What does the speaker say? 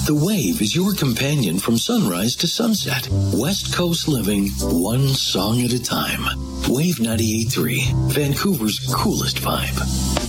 The Wave is your companion from sunrise to sunset. West Coast living, one song at a time. Wave 98.3, Vancouver's coolest vibe.